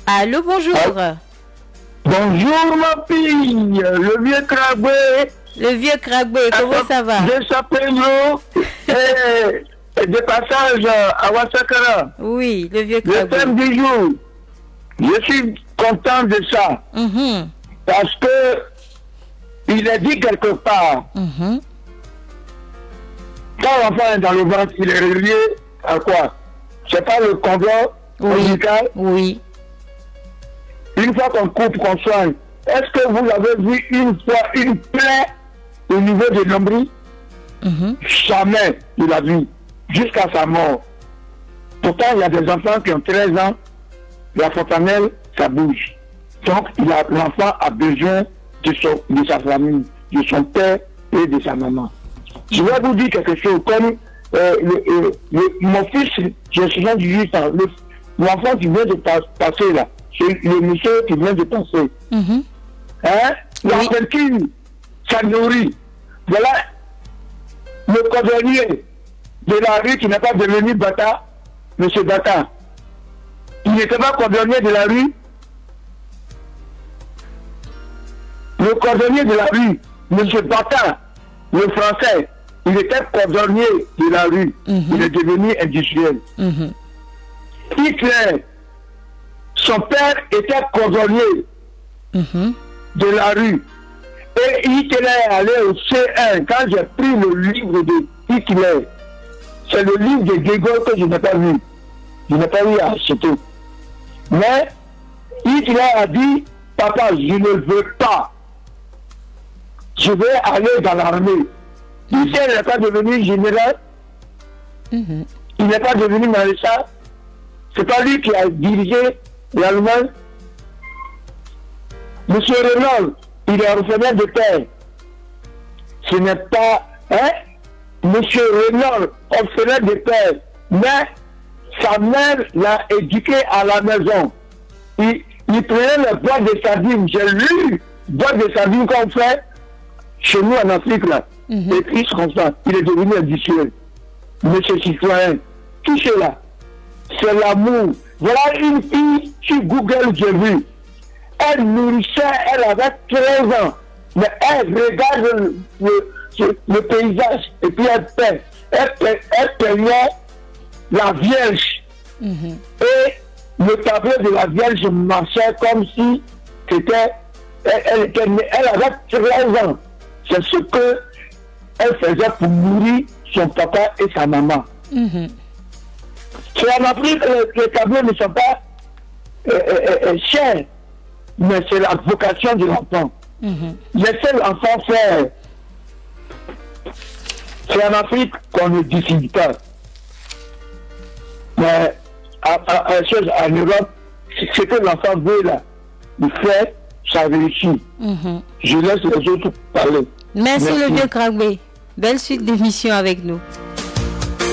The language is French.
Allô, bonjour. Bonjour ma fille, le vieux Krabé. Le vieux Krabé, comment ça va? Je s'appelle et de passage à Wassakara. Oui, le vieux Le Krabé. thème du jour. Je suis content de ça. Parce que il est dit quelque part. Quand l'enfant est dans le ventre, il est relié à quoi? C'est pas le condom ombilical? Oui. Une fois qu'on coupe, qu'on soigne, est-ce que vous avez vu une fois une plaie au niveau des nombrils? Jamais il a vu, jusqu'à sa mort. Pourtant, il y a des enfants qui ont 13 ans, la fontanelle, ça bouge. Donc, l'enfant a besoin de sa famille, de son père et de sa maman. Je vais vous dire quelque chose, comme mon fils, j'ai souvent dit ça, l'enfant qui vient de passer là, c'est le monsieur qui vient de passer. La peinture, ça nourrit. Voilà le cordonnier de la rue qui n'est pas devenu bâtard, monsieur Bata. Il n'était pas cordonnier de la rue. Le cordonnier de la rue, monsieur Bata, le français, il était cordonnier de la rue. Il est devenu industriel. Hitler, son père était cordonnier de la rue. Et Hitler est allé au C1. Quand j'ai pris le livre de Hitler, c'est le livre de Gégol que je n'ai pas vu. Je n'ai pas vu à acheter. Mais Hitler a dit, papa, je ne veux pas. Je vais aller dans l'armée. Hitler n'est pas devenu général. Il n'est pas devenu maréchal. C'est pas lui qui a dirigé l'Allemagne. Monsieur Renault, il est orphelin de père. Ce n'est pas... Monsieur Renault, orphelin de père. Mais sa mère l'a éduqué à la maison. Il prenait le boîte de sardines. J'ai lu boîte de sardines qu'on fait chez nous en Afrique là. Et puis comme ça, il est devenu industriel. Monsieur citoyen, tout cela, c'est l'amour. Voilà une fille sur Google, j'ai vu. Elle nourrissait, elle avait 13 ans. Mais elle regarde le paysage et puis elle peint. Elle peignait la Vierge. Et le tableau de la Vierge marchait comme si c'était... Elle avait 13 ans. C'est ce qu'elle faisait pour nourrir son papa et sa maman. C'est en Afrique que les tableaux ne sont pas chers, mais c'est la vocation de l'enfant. Laissez l'enfant faire. C'est en Afrique qu'on ne décide pas. Mais en Europe, ce que l'enfant veut là, il fait, ça réussit. Je laisse les autres parler. Merci le vieux Krabé. Belle suite d'émission avec nous.